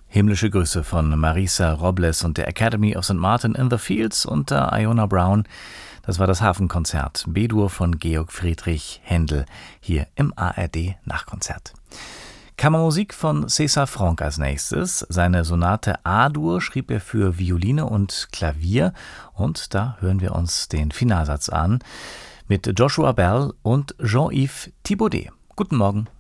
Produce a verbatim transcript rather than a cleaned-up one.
Himmlische Grüße von Marisa Robles und der Academy of Sankt Martin in the Fields unter Iona Brown. Das war das Hafenkonzert B-Dur von Georg Friedrich Händel hier im A R D Nachkonzert. Kammermusik von César Franck als nächstes. Seine Sonate A-Dur schrieb er für Violine und Klavier und da hören wir uns den Finalsatz an mit Joshua Bell und Jean-Yves Thibaudet. Guten Morgen.